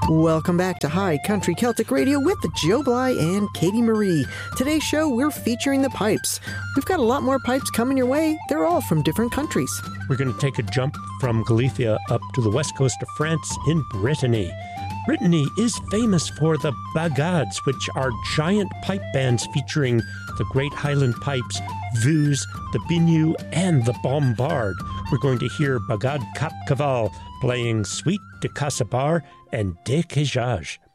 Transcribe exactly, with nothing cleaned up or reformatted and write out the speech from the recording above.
Welcome back to High Country Celtic Radio with Joe Bly and Katie Marie. Today's show, we're featuring the pipes. We've got a lot more pipes coming your way. They're all from different countries. We're going to take a jump from Galicia up to the west coast of France in Brittany. Brittany is famous for the bagades, which are giant pipe bands featuring the Great Highland Pipes, Vus, the Biniou, and the Bombard. We're going to hear Bagad Cap Caval playing Suite de Casabar and De Queijage.